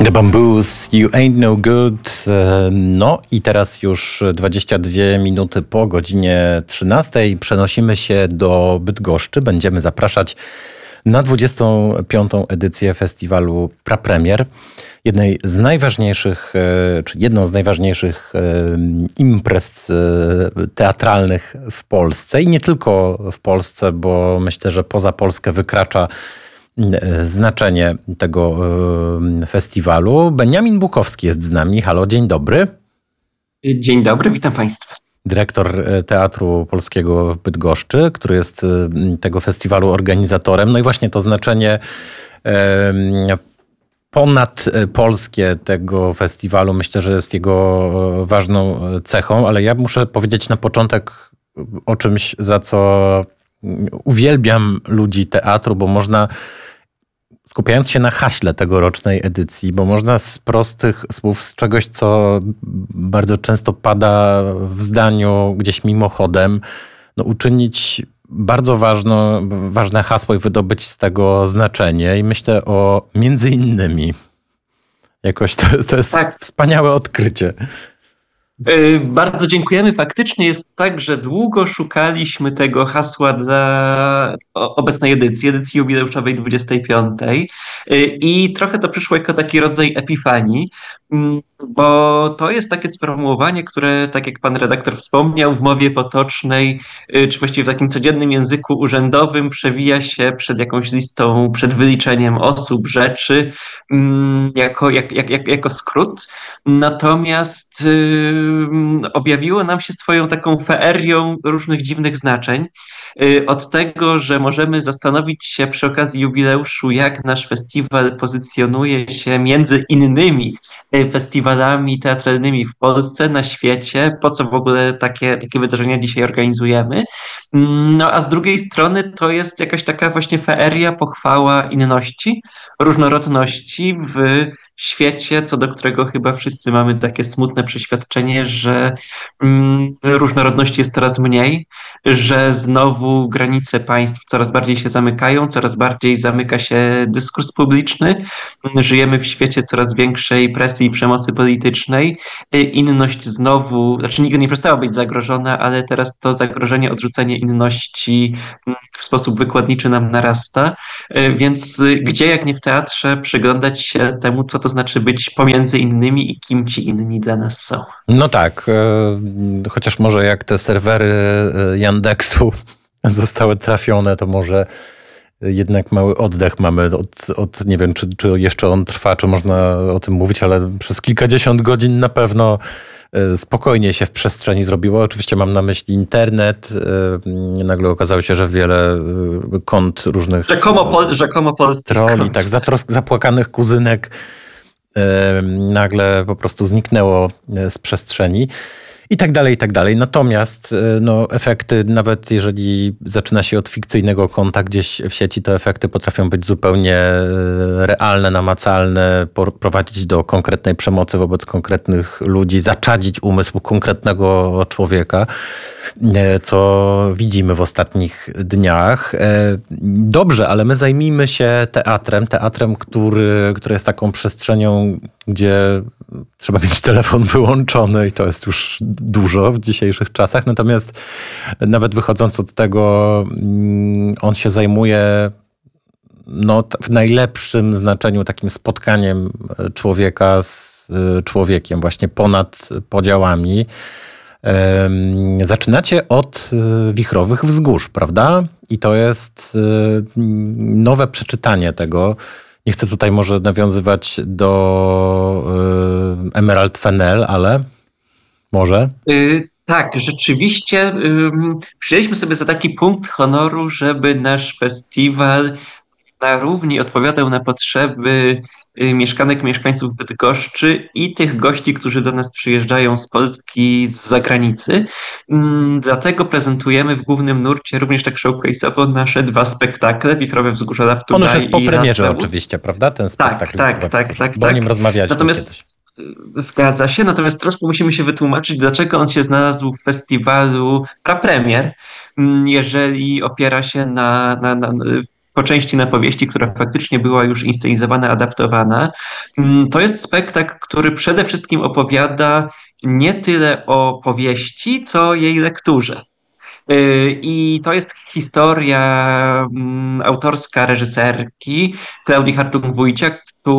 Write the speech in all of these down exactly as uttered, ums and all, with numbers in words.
The Bamboos, You Ain't No Good. No i teraz już dwadzieścia dwie minuty po godzinie trzynastej przenosimy się do Bydgoszczy. Będziemy zapraszać na dwudziestą piątą edycję festiwalu Prapremier. Jednej z najważniejszych, czy jedną z najważniejszych imprez teatralnych w Polsce i nie tylko w Polsce, bo myślę, że poza Polskę wykracza znaczenie tego festiwalu. Benjamin Bukowski jest z nami. Halo, dzień dobry. Dzień dobry, witam Państwa. Dyrektor Teatru Polskiego w Bydgoszczy, który jest tego festiwalu organizatorem. No i właśnie to znaczenie ponadpolskie tego festiwalu myślę, że jest jego ważną cechą, ale ja muszę powiedzieć na początek o czymś, za co uwielbiam ludzi teatru, bo można, skupiając się na haśle tegorocznej edycji, bo można z prostych słów, z czegoś, co bardzo często pada w zdaniu gdzieś mimochodem, no, uczynić bardzo ważno, ważne hasło i wydobyć z tego znaczenie. I myślę o między innymi. Jakoś to, to jest tak. Wspaniałe odkrycie. Bardzo dziękujemy. Faktycznie jest tak, że długo szukaliśmy tego hasła dla obecnej edycji, edycji jubileuszowej dwudziestej piątej i trochę to przyszło jako taki rodzaj epifanii, bo to jest takie sformułowanie, które, tak jak pan redaktor wspomniał, w mowie potocznej, czy właściwie w takim codziennym języku urzędowym przewija się przed jakąś listą, przed wyliczeniem osób, rzeczy, jako, jak, jak, jak, jako skrót. Natomiast yy, objawiło nam się swoją taką feerią różnych dziwnych znaczeń. Yy, od tego, że możemy zastanowić się przy okazji jubileuszu, jak nasz festiwal pozycjonuje się między innymi festiwalami teatralnymi w Polsce, na świecie, po co w ogóle takie, takie wydarzenia dzisiaj organizujemy. No a z drugiej strony to jest jakaś taka właśnie feeria, pochwała inności, różnorodności w świecie, co do którego chyba wszyscy mamy takie smutne przeświadczenie, że mm, różnorodności jest coraz mniej, że znowu granice państw coraz bardziej się zamykają, coraz bardziej zamyka się dyskurs publiczny. Żyjemy w świecie coraz większej presji i przemocy politycznej. Inność znowu, znaczy nigdy nie przestała być zagrożona, ale teraz to zagrożenie, odrzucenie inności w sposób wykładniczy nam narasta. Więc gdzie jak nie w teatrze przyglądać się temu, co to znaczy być pomiędzy innymi i kim ci inni dla nas są. No tak, chociaż może jak te serwery Yandexu zostały trafione, to może jednak mały oddech mamy od, od nie wiem, czy, czy jeszcze on trwa, czy można o tym mówić, ale przez kilkadziesiąt godzin na pewno spokojnie się w przestrzeni zrobiło. Oczywiście mam na myśli internet. Nagle okazało się, że wiele kont różnych rzekomo, pol, rzekomo polskich troli, tak, zatrosk, zapłakanych kuzynek nagle po prostu zniknęło z przestrzeni. I tak dalej, i tak dalej. Natomiast no, efekty, nawet jeżeli zaczyna się od fikcyjnego konta gdzieś w sieci, to efekty potrafią być zupełnie realne, namacalne, prowadzić do konkretnej przemocy wobec konkretnych ludzi, zaczadzić umysł konkretnego człowieka, co widzimy w ostatnich dniach. Dobrze, ale my zajmijmy się teatrem, teatrem, który, który jest taką przestrzenią, gdzie trzeba mieć telefon wyłączony i to jest już dużo w dzisiejszych czasach. Natomiast nawet wychodząc od tego, on się zajmuje no, w najlepszym znaczeniu takim spotkaniem człowieka z człowiekiem, właśnie ponad podziałami. Zaczynacie od Wichrowych Wzgórz, prawda? I to jest nowe przeczytanie tego. Nie chcę tutaj może nawiązywać do y, Emerald Fennell, ale może? Yy, tak, rzeczywiście yy, przyjęliśmy sobie za taki punkt honoru, żeby nasz festiwal na równi odpowiadał na potrzeby yy, mieszkanek, mieszkańców Bydgoszczy i tych gości, którzy do nas przyjeżdżają z Polski, z zagranicy. Yy, dlatego prezentujemy w głównym nurcie również tak showcase'owo nasze dwa spektakle, Wichrowe Wzgórza Love to On Die już jest po i premierze Rasmus. oczywiście, prawda? Ten spektakl. Tak, tak, tak, tak. Bo tak. o nim rozmawialiśmy Natomiast kiedyś. Zgadza się, natomiast troszkę musimy się wytłumaczyć, dlaczego on się znalazł w festiwalu Prapremier, jeżeli opiera się na, na, na po części na powieści, która faktycznie była już inscenizowana, adaptowana. To jest spektakl, który przede wszystkim opowiada nie tyle o powieści, co jej lekturze. I to jest historia mm, autorska reżyserki Klaudii Hartung-Wójcik,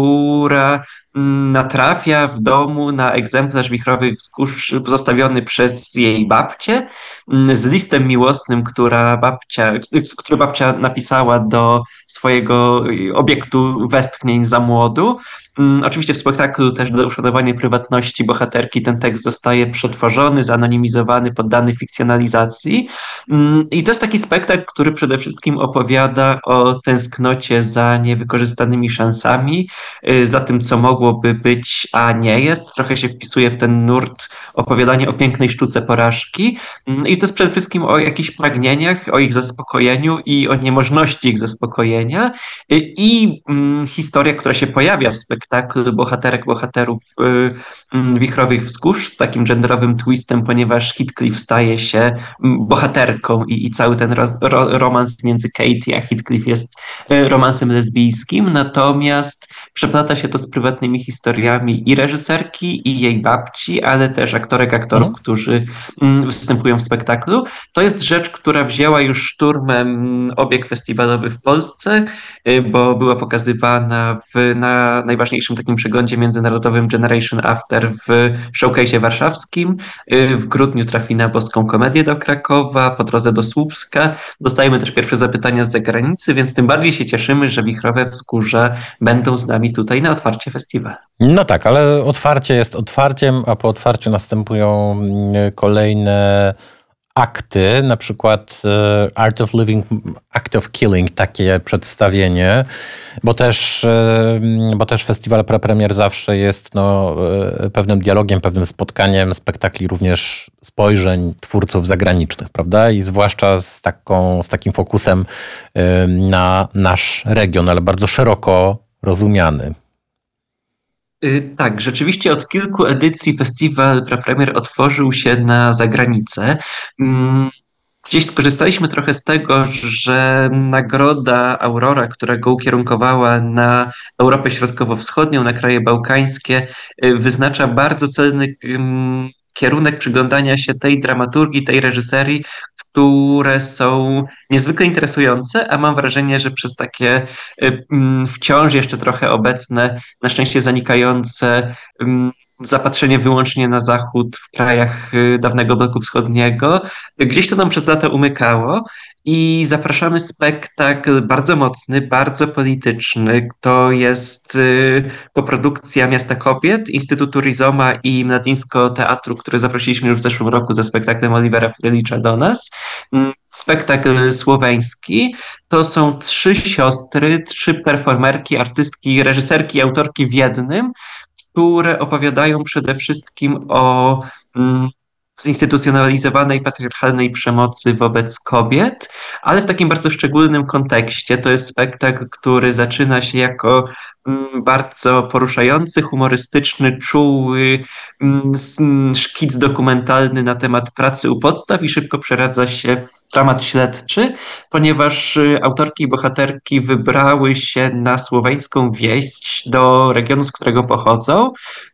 która mm, natrafia w domu na egzemplarz Wichrowych Wzgórz zostawiony przez jej babcię mm, z listem miłosnym, która babcia, który babcia napisała do swojego obiektu westchnień za młodu. Mm, Oczywiście w spektaklu też do uszanowania prywatności bohaterki ten tekst zostaje przetworzony, zanonimizowany, poddany fikcjonalizacji. Mm, I to jest taki spektakl, który przede wszystkim opowiada o tęsknocie za niewykorzystanymi szansami, y, za tym, co mogłoby być, a nie jest. Trochę się wpisuje w ten nurt opowiadania o pięknej sztuce porażki. Mm, I to jest przede wszystkim o jakichś pragnieniach, o ich zaspokojeniu i o niemożności ich zaspokojenia. Y, I mm, historia, która się pojawia w spektaklu bohaterek, bohaterów y, mm, Wichrowych Wzgórz z takim genderowym twistem, ponieważ Heathcliff staje się mm, bohaterką i, i cały ten roz, ro, romans między Katie a Heathcliff jest y, romansem lesbijskim, natomiast przeplata się to z prywatnymi historiami i reżyserki, i jej babci, ale też aktorek, aktorów, Mhm. którzy mm, występują w spektaklu. To jest rzecz, która wzięła już szturmem mm, obieg festiwalowy w Polsce, y, bo była pokazywana w, na najważniejszym takim przeglądzie międzynarodowym Generation After w Showcase'ie warszawskim. Y, W grudniu trafi na Boską Komedię do Krakowa, po drodze do Słupska. Dostajemy też pierwsze zapytania z zagranicy, więc tym bardziej się cieszymy, że Wichrowe Wzgórze będą z nami tutaj na otwarcie festiwalu. No tak, ale otwarcie jest otwarciem, a po otwarciu następują mm, kolejne akty, na przykład e, Art of Living, Act of Killing, takie przedstawienie, bo też, e, bo też festiwal prepremier zawsze jest no, e, pewnym dialogiem, pewnym spotkaniem spektakli również spojrzeń twórców zagranicznych, prawda? I zwłaszcza z, taką, z takim fokusem e, na nasz region, ale bardzo szeroko rozumiany. Y, Tak, rzeczywiście od kilku edycji festiwal Prapremier otworzył się na zagranicę. Mm, Gdzieś skorzystaliśmy trochę z tego, że nagroda Aurora, która go ukierunkowała na Europę Środkowo-Wschodnią, na kraje bałkańskie, y, wyznacza bardzo celny ym, kierunek przyglądania się tej dramaturgii, tej reżyserii, które są niezwykle interesujące, a mam wrażenie, że przez takie y, ym, wciąż jeszcze trochę obecne, na szczęście zanikające ym, zapatrzenie wyłącznie na Zachód w krajach y, dawnego bloku wschodniego, gdzieś to nam przez lata umykało i zapraszamy spektakl bardzo mocny, bardzo polityczny. To jest y, koprodukcja Miasta Kobiet, Instytutu Rizoma i Mladińsko Teatru, który zaprosiliśmy już w zeszłym roku ze spektaklem Olivera Frölicha do nas. Mm, Spektakl słoweński. To są trzy siostry, trzy performerki, artystki, reżyserki i autorki w jednym, które opowiadają przede wszystkim o mm, zinstytucjonalizowanej patriarchalnej przemocy wobec kobiet, ale w takim bardzo szczególnym kontekście. To jest spektakl, który zaczyna się jako mm, bardzo poruszający, humorystyczny, czuły mm, s- mm, szkic dokumentalny na temat pracy u podstaw i szybko przeradza się w dramat śledczy, ponieważ y, autorki i bohaterki wybrały się na słoweńską wieś do regionu, z którego pochodzą,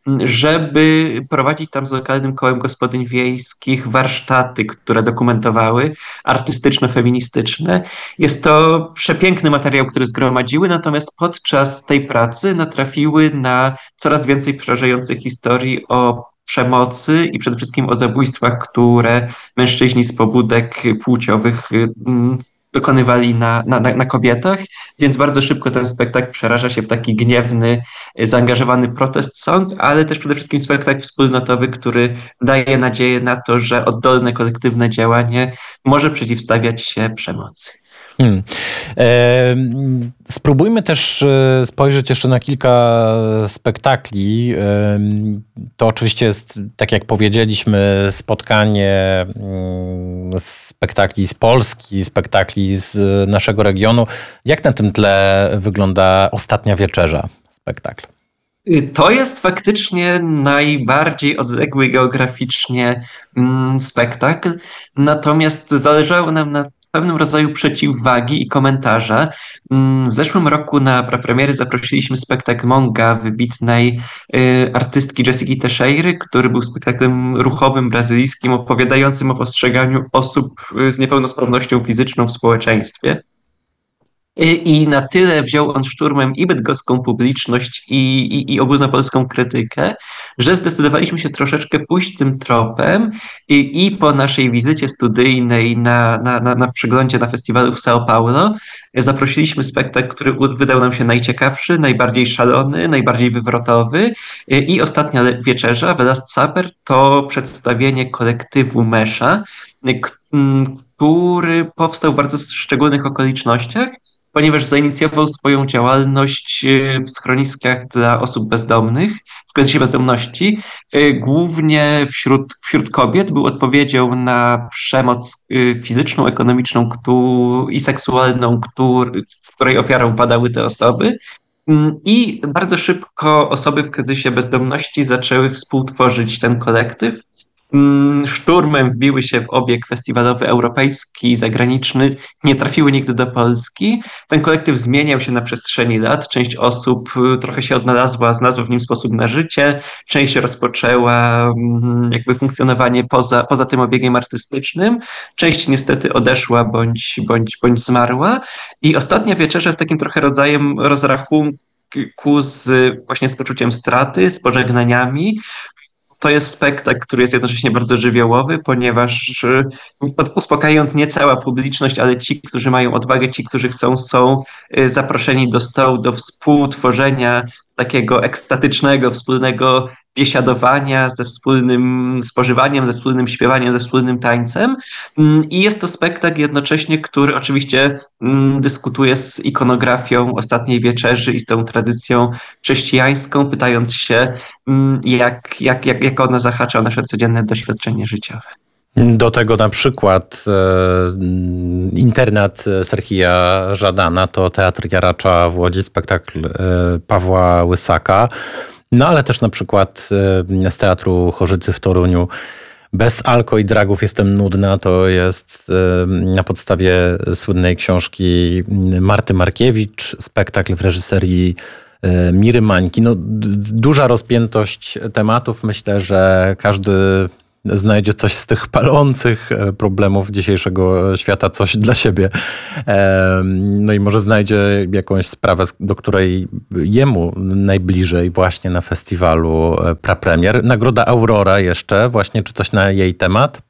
żeby prowadzić tam z lokalnym kołem gospodyń wiejskich warsztaty, które dokumentowały, artystyczno-feministyczne. Jest to przepiękny materiał, który zgromadziły, natomiast podczas tej pracy natrafiły na coraz więcej przerażających historii o przemocy i przede wszystkim o zabójstwach, które mężczyźni z pobudek płciowych mm, dokonywali na, na, na na kobietach, więc bardzo szybko ten spektakl przeraża się w taki gniewny, zaangażowany protest song, ale też przede wszystkim spektakl wspólnotowy, który daje nadzieję na to, że oddolne, kolektywne działanie może przeciwstawiać się przemocy. Hmm. E, spróbujmy też e, spojrzeć jeszcze na kilka spektakli. E, to oczywiście jest, tak jak powiedzieliśmy, spotkanie mm, spektakli z Polski, spektakli z naszego regionu. Jak na tym tle wygląda Ostatnia Wieczerza spektakl? To jest faktycznie najbardziej odległy geograficznie mm, spektakl, natomiast zależało nam na pewnym rodzaju przeciwwagi i komentarza. W zeszłym roku na prapremiery zaprosiliśmy spektakl Monga wybitnej y, artystki Jessiki Teixeiry, który był spektaklem ruchowym brazylijskim opowiadającym o postrzeganiu osób y, z niepełnosprawnością fizyczną w społeczeństwie. I, I na tyle wziął on szturmem i bydgoską publiczność, i, i, i ogólnopolską krytykę, że zdecydowaliśmy się troszeczkę pójść tym tropem i, i po naszej wizycie studyjnej na, na, na, na przeglądzie na festiwalu w São Paulo zaprosiliśmy spektakl, który wydał nam się najciekawszy, najbardziej szalony, najbardziej wywrotowy. I ostatnia wieczerza, The Last Supper, to przedstawienie kolektywu Mesza, który powstał w bardzo szczególnych okolicznościach, ponieważ zainicjował swoją działalność w schroniskach dla osób bezdomnych, w kryzysie bezdomności, głównie wśród, wśród kobiet. Był odpowiedzią na przemoc fizyczną, ekonomiczną i seksualną, której ofiarą padały te osoby. I bardzo szybko osoby w kryzysie bezdomności zaczęły współtworzyć ten kolektyw. Szturmem wbiły się w obieg festiwalowy europejski i zagraniczny, nie trafiły nigdy do Polski. Ten kolektyw zmieniał się na przestrzeni lat. Część osób trochę się odnalazła, znalazła w nim sposób na życie, część rozpoczęła jakby funkcjonowanie poza, poza tym obiegiem artystycznym, część niestety odeszła bądź, bądź, bądź zmarła. I ostatnia wieczerza jest takim trochę rodzajem rozrachunku z właśnie z poczuciem straty, z pożegnaniami. To jest spektakl, który jest jednocześnie bardzo żywiołowy, ponieważ uspokajając nie cała publiczność, ale ci, którzy mają odwagę, ci, którzy chcą, są zaproszeni do stołu, do współtworzenia takiego ekstatycznego, wspólnego biesiadowania, ze wspólnym spożywaniem, ze wspólnym śpiewaniem, ze wspólnym tańcem. I jest to spektakl jednocześnie, który oczywiście dyskutuje z ikonografią Ostatniej Wieczerzy i z tą tradycją chrześcijańską, pytając się, jak, jak, jak, jak ona zahacza o nasze codzienne doświadczenie życiowe. Do tego na przykład e, internat Serhija Żadana to Teatr Jaracza w Łodzi, spektakl e, Pawła Łysaka, no ale też na przykład e, z Teatru Chorzycy w Toruniu Bez alko i dragów jestem nudna, to jest e, na podstawie słynnej książki Marty Markiewicz, spektakl w reżyserii e, Miry Mańki. No, d- duża rozpiętość tematów, myślę, że każdy znajdzie coś z tych palących problemów dzisiejszego świata, coś dla siebie. No i może znajdzie jakąś sprawę, do której jemu najbliżej właśnie na festiwalu prapremier. Nagroda Aurora jeszcze, właśnie czy coś na jej temat?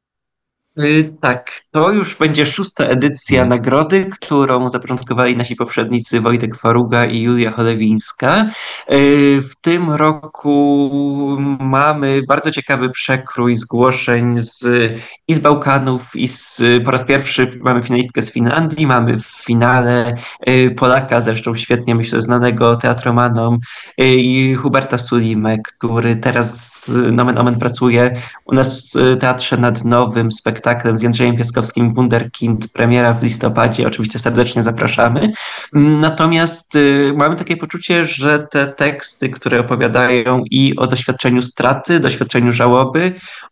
Tak, to już będzie szósta edycja hmm. nagrody, którą zapoczątkowali nasi poprzednicy Wojtek Faruga i Julia Cholewińska. W tym roku mamy bardzo ciekawy przekrój zgłoszeń z, i z Bałkanów, i z, po raz pierwszy mamy finalistkę z Finlandii, mamy w finale Polaka, zresztą świetnie myślę znanego teatromanom, Huberta Sulimę, który teraz nomen omen pracuje u nas w teatrze nad nowym spektaklem z Jędrzejem Piaskowskim Wunderkind, premiera w listopadzie, oczywiście serdecznie zapraszamy. Natomiast y, mamy takie poczucie, że te teksty, które opowiadają i o doświadczeniu straty, doświadczeniu żałoby,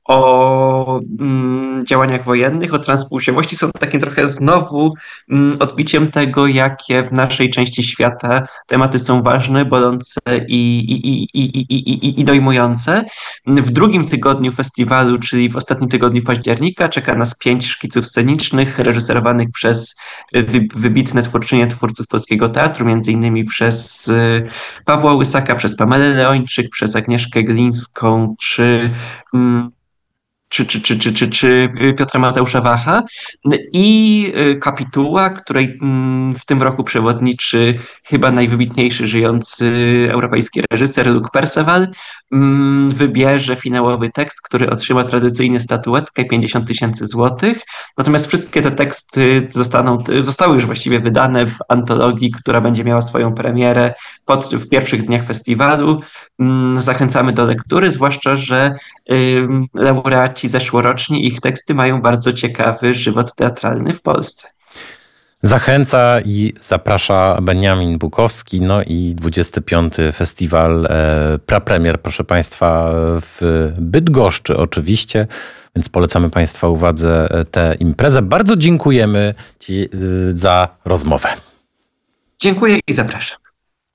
o mm, działaniach wojennych, o transpłciowości są takim trochę znowu mm, odbiciem tego, jakie w naszej części świata tematy są ważne, bolące i, i, i, i, i, i, i dojmujące. W drugim tygodniu festiwalu, czyli w ostatnim tygodniu października, czeka nas pięć szkiców scenicznych reżyserowanych przez wy, wybitne twórczynie twórców polskiego teatru, między innymi przez Pawła Łysaka, przez Pamelę Leończyk, przez Agnieszkę Glińską, czy... Mm, Czy, czy, czy, czy, czy, czy Piotra Mateusza Wacha i kapituła, której w tym roku przewodniczy chyba najwybitniejszy żyjący europejski reżyser Luc Perceval, wybierze finałowy tekst, który otrzyma tradycyjnie statuetkę pięćdziesiąt tysięcy złotych. Natomiast wszystkie te teksty zostaną, zostały już właściwie wydane w antologii, która będzie miała swoją premierę pod, w pierwszych dniach festiwalu. Zachęcamy do lektury, zwłaszcza, że laureaci zeszłoroczni, ich teksty mają bardzo ciekawy żywot teatralny w Polsce. Zachęca i zaprasza Beniamin Bukowski, no i dwudziesty piąty festiwal e, prapremier, proszę Państwa, w Bydgoszczy oczywiście, więc polecamy Państwa uwadze tę imprezę. Bardzo dziękujemy Ci za rozmowę. Dziękuję i zapraszam.